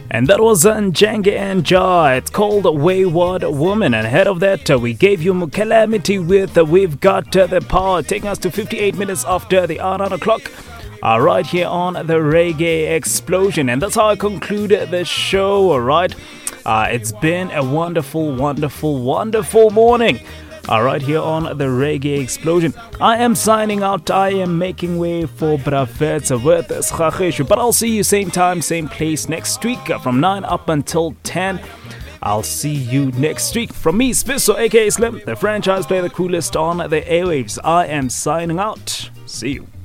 And that was Njenge and Jah. It's called Wayward Woman. And ahead of that, we gave you Calamity with We've Got the Power, taking us to 58 minutes after the hour 9 o'clock. Right here on the Reggae Explosion. And that's how I conclude the show, alright? It's been a wonderful, wonderful, wonderful morning. Right here on the Reggae Explosion. I am signing out. I am making way for Bravets with Schachishu. But I'll see you same time, same place next week from 9 up until 10. I'll see you next week. From me, Spisso, aka Slim, the franchise player, the coolest on the airwaves. I am signing out. See you.